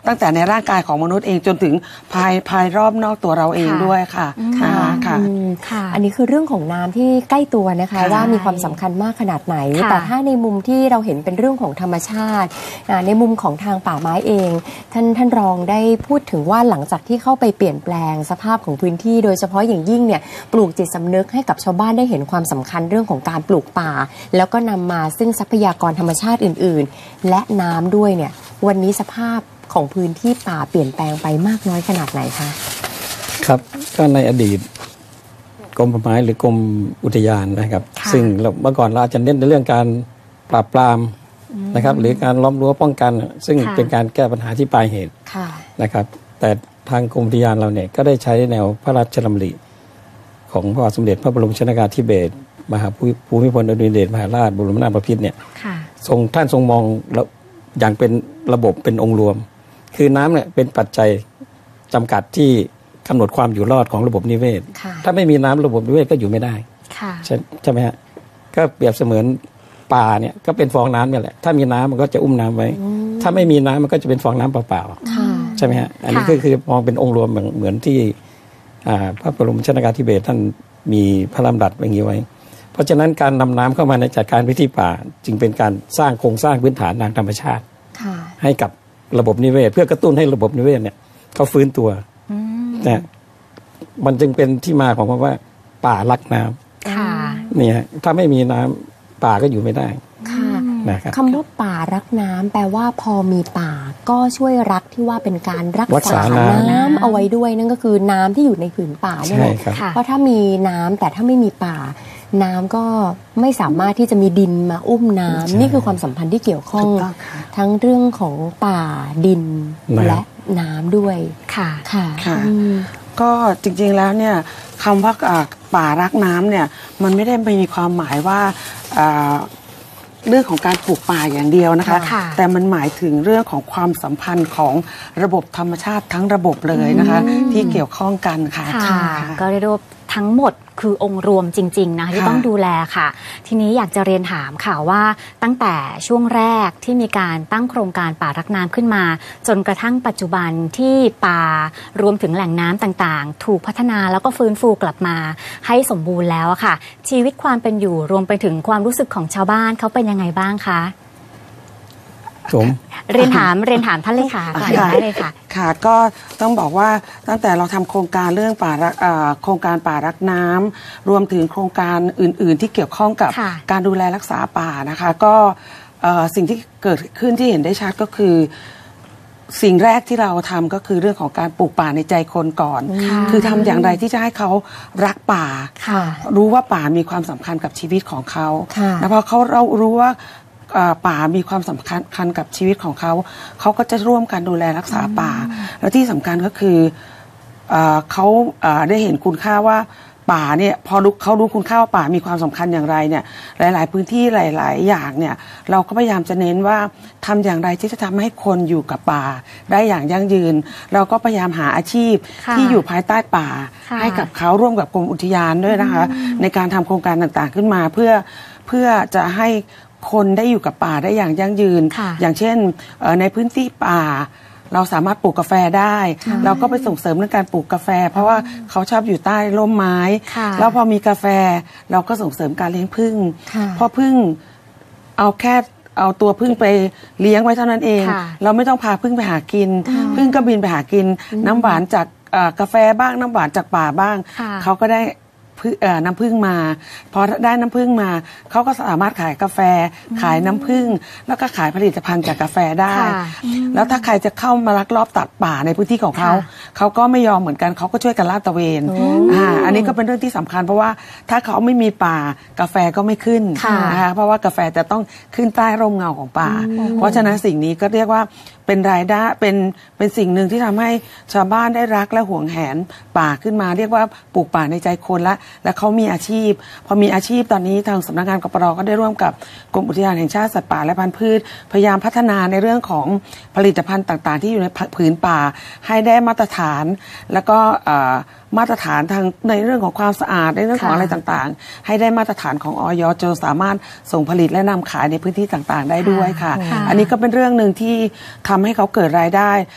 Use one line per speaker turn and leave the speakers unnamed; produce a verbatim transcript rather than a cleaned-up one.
ตั้งแต่ในร่างกายของมนุษย์เองจนถึงภายภายรอบนอกตัวเราเองด้วยค่ะค่ะ
ค่ะอันนี้คือเรื่องของน้ำที่ใกล้ตัวนะคะว่ามีความสำคัญมากขนาดไหนแต่ถ้าในมุมที่เราเห็นเป็นเรื่องของธรรมชาติในมุมของทางป่าไม้เองท่านท่านรองได้พูดถึงว่าหลังจากที่เข้าไปเปลี่ยนแปลงสภาพของพื้นที่โดยเฉพาะอย่างยิ่งเนี่ยปลูกจิตสำนึกให้กับชาวบ้านได้เห็นความสำคัญเรื่องของการปลูกป่าแล้วก็นำมาซึ่งทรัพยากรธรรมชาติอื่นๆและน้ำด้วยเนี่ยวันนี้สภาพของพื้นที่ป่าเปลี่ยนแปลงไปมากน้อยขนาดไหนคะ
ครับก็ในอดีตกรมป่าไม้หรือกรมอุทยานนะครับซึ่งเมื่อก่อนเราจะเน้นในเรื่องการปราบปรามนะครับหรือการล้อมรั้วป้องกันซึ่งเป็นการแก้ปัญหาที่ปลายเหตุนะครับแต่ทางกรมอุทยานเราเนี่ยก็ได้ใช้แนวพระราชดำริของพระบาทสมเด็จพระบรมชนกาธิเบศรมหาภูมิพลอดุลยเดชมหาราชบรมนาถบพิตรเนี่ยทรงท่านทรงมองอย่างเป็นระบบเป็นองค์รวมคือน้ำเนี่ยเป็นปัจจัยจำกัดที่กำหนดความอยู่รอดของระบบนิเวศถ้าไม่มีน้ำระบบนิเวศก็อยู่ไม่ได้ใช่ใช่ไหมฮะก็เปรียบเสมือนป่าเนี่ยก็เป็นฟองน้ำเนี่ยแหละถ้ามีน้ำมันก็จะอุ้มน้ำไว้ถ้าไม่มีน้ำมันก็จะเป็นฟองน้ำเปล่าๆใช่ไหมฮะอันนี้ก็คือมองเป็นองค์รวมเหมือนที่พระบรมชนกาธิเบศรท่านมีพระราชดำรัสอย่างนี้ไว้เพราะฉะนั้นการนำน้ำเข้ามาในจัดการพื้นที่ป่าจึงเป็นการสร้างโครงสร้างพื้นฐานทางธรรมชาติให้กับระบบนิเวศเพื่อกระตุ้นให้ระบบนิเวศเนี่ยเขาฟื้นตัวนะมันจึงเป็นที่มาของคำว่าป่ารักน้ำนี่ฮะถ้าไม่มีน้ำป่าก็อยู่ไม่ได้นะครับ
คำว่าป่ารักน้ำแปลว่าพอมีป่าก็ช่วยรักที่ว่าเป็นการรักษาน้ำเอาไว้ด้วยนั่นก็คือน้ำที่อยู่ในผืนป่าเนี่ยแหละเพราะถ้ามีน้ำแต่ถ้าไม่มีป่าน้ำก็ไม่สามารถที่จะมีดินมาอุ้มน้ำนี่คือความสัมพันธ์ที่เกี่ยวข้องทั้งเรื่องของป่าดินและน้ำด้วยค่ะ
ค่ะก็จริงๆแล้วเนี่ยคำว่าป่ารักน้ำเนี่ยมันไม่ได้มีความหมายว่าเรื่องของการปลูกป่าอย่างเดียวนะคะแต่มันหมายถึงเรื่องของความสัมพันธ์ของระบบธรรมชาติทั้งระบบเลยนะคะที่เกี่ยวข้องกันค่ะ
ก็เรียกว่าทั้งหมดคือองค์รวมจริงๆนะที่ต้องดูแลค่ะทีนี้อยากจะเรียนถามค่ะว่าตั้งแต่ช่วงแรกที่มีการตั้งโครงการป่ารักน้ำขึ้นมาจนกระทั่งปัจจุบันที่ป่ารวมถึงแหล่งน้ำต่างๆถูกพัฒนาแล้วก็ฟื้นฟูกลับมาให้สมบูรณ์แล้วค่ะชีวิตความเป็นอยู่รวมไปถึงความรู้สึกของชาวบ้านเขาเป็นยังไงบ้างคะเรียนถามเรียนถามท่านเลยค่ะก่อนได้เลยค่ะ
ค่ะก็ต้องบอกว่าตั้งแต่เราทำโครงการเรื่องป่ารักโครงการป่ารักน้ำรวมถึงโครงการอื่นๆที่เกี่ยวข้องกับการดูแลรักษาป่านะคะก็สิ่งที่เกิดขึ้นที่เห็นได้ชัดก็คือสิ่งแรกที่เราทำก็คือเรื่องของการปลูกป่าในใจคนก่อนคือทำอย่างไรที่จะให้เขารักป่ารู้ว่าป่ามีความสำคัญกับชีวิตของเขาแล้วพอเขาเรารู้ว่าป่ามีความสำคัญกับชีวิตของเขาเขาก็จะร่วมกันดูแลรักษาป่าและที่สำคัญก็คือเขาได้เห็นคุณค่าว่าป่าเนี่ยพอเขารู้คุณค่าว่าป่ามีความสำคัญอย่างไรเนี่ยหลายๆพื้นที่หลายๆอย่างเนี่ยเราก็พยายามจะเน้นว่าทำอย่างไรที่จะทำให้คนอยู่กับป่าได้อย่างยั่งยืนเราก็พยายามหาอาชีพที่อยู่ภายใต้ป่าให้กับเขาร่วมกับกรมอุทยานด้วยนะคะในการทำโครงการต่างๆขึ้นมาเพื่อเพื่อจะให้คนได้อยู่กับป่าได้อย่างยั่งยืนอย่างเช่นในพื้นที่ป่าเราสามารถปลูกกาแฟได้เราก็ไปส่งเสริมเรื่องการปลูกกาแฟเพราะว่าเขาชอบอยู่ใต้ร่มไม้แล้วพอมีกาแฟเราก็ส่งเสริมการเลี้ยงผึ้งเพราะผึ้งเอาแค่เอาตัวผึ้งไปเลี้ยงไว้เท่านั้นเองเราไม่ต้องพาผึ้งไปหากินผึ้งก็บินไปหากินน้ำหวานจากกาแฟบ้างน้ำหวานจากป่าบ้างเขาก็ได้น้ำผึ้งมาพอได้น้ำผึ้งมาเขาก็สามารถขายกาแฟขายน้ำผึ้งแล้วก็ขายผลิตภัณฑ์จากกาแฟได้แล้วถ้าใครจะเข้ามาลักลอบตัดป่าในพื้นที่ของเขาเขาก็ไม่ยอมเหมือนกันเขาก็ช่วยกันลาดตระเวนอ่าอันนี้ก็เป็นเรื่องที่สำคัญเพราะว่าถ้าเขาไม่มีป่ากาแฟก็ไม่ขึ้นนะคะเพราะว่ากาแฟจะต้องขึ้นใต้ร่มเงาของป่าเพราะฉะนั้นสิ่งนี้ก็เรียกว่าเป็นรายได้เป็นเป็นสิ่งหนึ่งที่ทำให้ชาวบ้านได้รักและหวงแหนป่าขึ้นมาเรียกว่าปลูกป่าในใจคนละและเขามีอาชีพพอมีอาชีพตอนนี้ทางสำนักงานกปร.ก็ได้ร่วมกับกรมอุทยานแห่งชาติสัตว์ป่าและพันธุ์พืชพยายามพัฒนาในเรื่องของผลิตภัณฑ์ต่างๆที่อยู่ในผืนป่าให้ได้มาตรฐานแล้วก็มาตรฐานทางในเรื่องของความสะอาดในเรื่องของอะไรต่างๆให้ได้มาตรฐานของอย.จนสามารถส่งผลิตและนำขายในพื้นที่ต่างๆได้ด้วยค่ะอันนี้ก็เป็นเรื่องหนึ่งที่ทำให้เขาเกิดรายได้